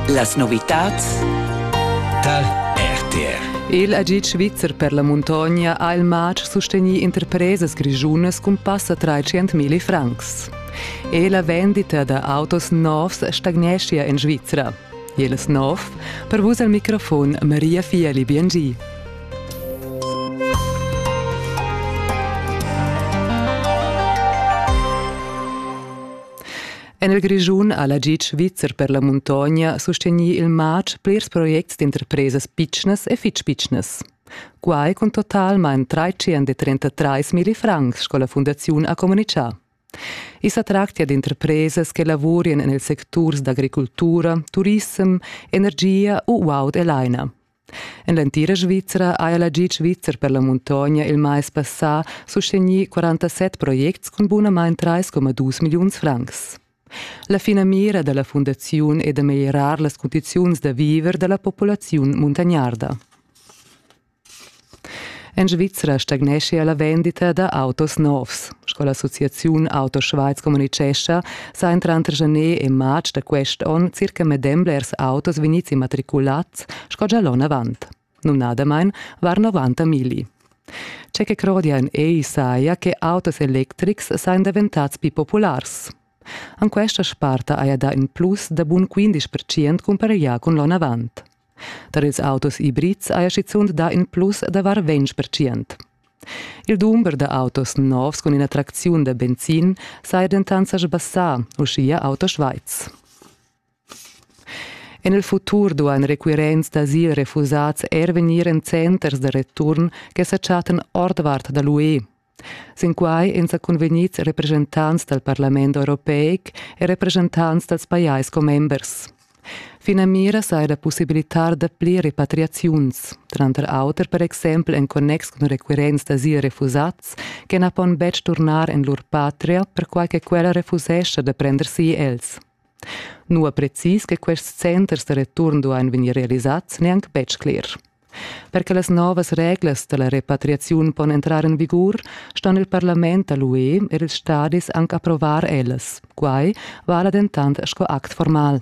Las novitats dal RTR. Il agit svizzer per la montagna ha il maig sosteni interpreses grigiunas con passa 300.000 francs. E la vendita da autos novs stagnescia in Svizzera. Jeles nov, per vos al microfon Maria Fieli BNG. En el grigiun ha l'agit svizzer per la montagna sosteni il maig plirs projects d'interpreses pitschnes e fitch pitschnes. Quai con total mein 333.000 francs sco la fundaziun a comunicà. Is attractia d'interpreses che lavorien en el sectors d'agricultura, turism, energia u waud e laina. En l'entira Svizzera ha l'agit svizzer per la montagna il mais passà sosteni 47 projects con bunamein 3,2 milions francs. La fina mira della fundazione è da migliorar las condizioni da viver della popolazione montagnarda. In Svizzera stagnesce la vendita da autos novs. Sco l'associazione Auto Schweiz comunicescha sa in 30 janeiro e maggio da quest'anno circa medemblers autos venizi immatriculats sco già l'anno avant. Non nadamein var 90.000. C'è che crodia in saia che autos electrics sain diventats più populars. An questa sparta ha da in plus da bun 15% compararia con l'anno avant. Dar ils autos ibrids ha schizzund da in plus da var 20%. Il numero da autos novs con in attrazione da benzin sa dentanza sbassà, uscia Auto Schweiz. En il futur do ein requirenz d'asil refusats venir in centers de return che s'acciaten ordvart da l'UE. Sin quai in sa conveniz representants del Parlamento Europeo e representants dels pajais co-members. Fina mira sai la possibilità de pli repatriaziuns, tranter auter per exempel en connex con requirenz d'asil refusats che na pon bec tornar en lur patria per quai che quella refusescha de prendersi els. Nua precis che quest centers de return do ein venir realisats neanche bec clear. Perché las novas reglas della repatriazione pon entrar in vigor, ston il Parlament all'UE e il Stadis anche approvar elles, quai vala dentant sco act formal.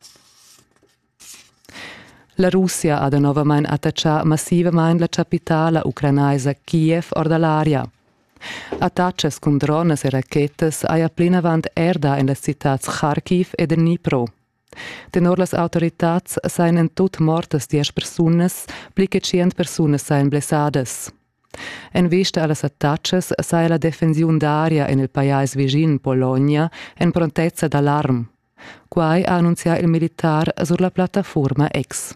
La Russia ha da novamein attaccià massivamein la capitala ucranaisa Kiev or dall'aria. Attacces con drones e rachetes ha plenavant erda in las citats Kharkiv e Dnipro. Tenor las autoritats sain en tot mortes 10 personas, pli che 100 personas sain blessades. En vista a las attacces sai la defensiun d'aria en il pajais vicin Polonia en prontezza d'allarm. Quai ha annunzià il militar sur la piattaforma X.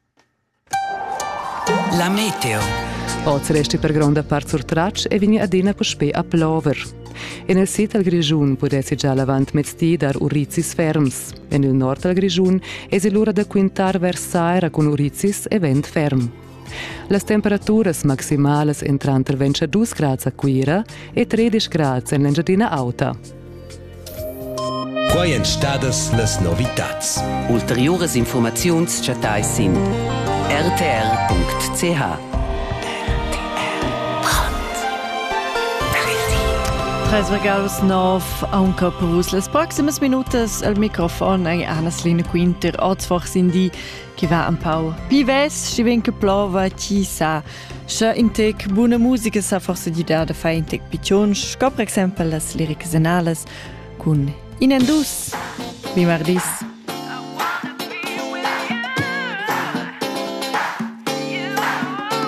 La meteo. Oz resti per gronda part sur traccia e vini adina puspè a plover. En el sit al grigiun podessi già lavant mezzdi dar urizis ferms. En il nord al grigiun esi l'ora da quintar vers saira con urizis e vent ferm. Las temperaturas maximales entrant el 22 grads a Quira e 13 grads en l'Engiadina Auta. Quai en stadas las novitats. Ulteriores informaziuns chatais sin rtr.ch. Tres regalos nov anche per vos. Les proximes minutas al microfon ai Anna-Selina Quinter. Ozzfach sind die che va un po' pives, ci ven che plova, ci sa. Scha intec buona musica sa forse di da fa intec piccions, sco per exemple las liricas anales con Inendus, bimardis.